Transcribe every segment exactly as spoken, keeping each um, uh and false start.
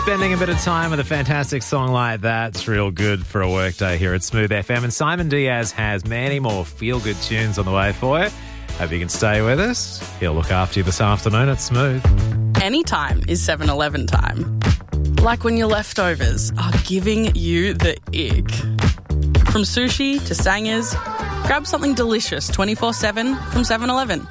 Spending a bit of time with a fantastic song like that's real good for a work day here at Smooth F M. And Simon Diaz has many more feel-good tunes on the way for you. Hope you can stay with us. He'll look after you this afternoon at Smooth. Anytime is seven eleven time. Like when your leftovers are giving you the ick. From sushi to sangers, grab something delicious twenty-four seven from seven eleven.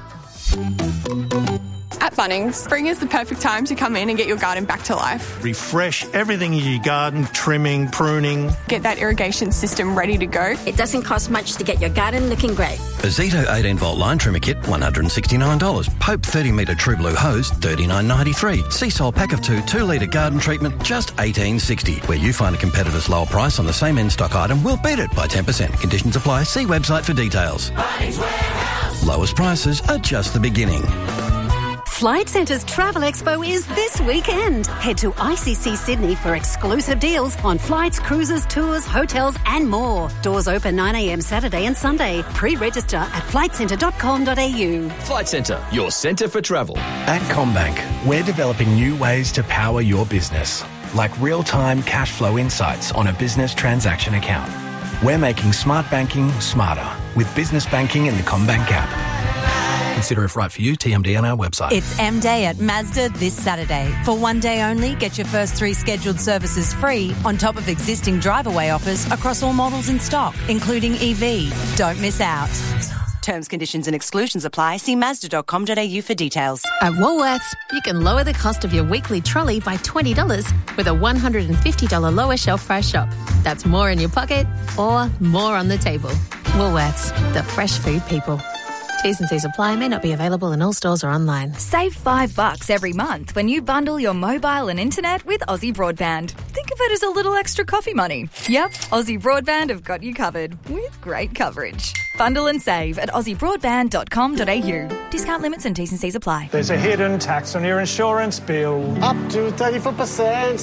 At Bunnings, spring is the perfect time to come in and get your garden back to life. Refresh everything in your garden, trimming, pruning. Get that irrigation system ready to go. It doesn't cost much to get your garden looking great. A Zito eighteen volt line trimmer kit, one hundred sixty-nine dollars. Pope thirty metre True Blue hose, thirty-nine ninety-three. Seasol pack of two, two litre garden treatment, just eighteen sixty. Where you find a competitor's lower price on the same in-stock item, we'll beat it by ten percent. Conditions apply. See website for details. Bunnings Warehouse. Lowest prices are just the beginning. Flight Centre's Travel Expo is this weekend. Head to I C C Sydney for exclusive deals on flights, cruises, tours, hotels and more. Doors open nine a m Saturday and Sunday. Pre-register at flight centre dot com dot a u. Flight Centre, your centre for travel. At CommBank, we're developing new ways to power your business, like real-time cash flow insights on a business transaction account. We're making smart banking smarter with business banking in the CommBank app. Consider if right for you, T M D on our website. It's M Day at Mazda this Saturday. For one day only, get your first three scheduled services free on top of existing drive-away offers across all models in stock, including E V. Don't miss out. Terms, conditions and exclusions apply. See mazda dot com dot a u for details. At Woolworths, you can lower the cost of your weekly trolley by twenty dollars with a one hundred fifty dollars lower shelf price shop. That's more in your pocket or more on the table. Woolworths, the fresh food people. T's and C's apply, may not be available in all stores or online. Save five bucks every month when you bundle your mobile and internet with Aussie Broadband. Think of it as a little extra coffee money. Yep, Aussie Broadband have got you covered with great coverage. Bundle and save at aussie broadband dot com dot a u. Discount limits and T's and C's apply. There's a hidden tax on your insurance bill. Up to thirty-four percent.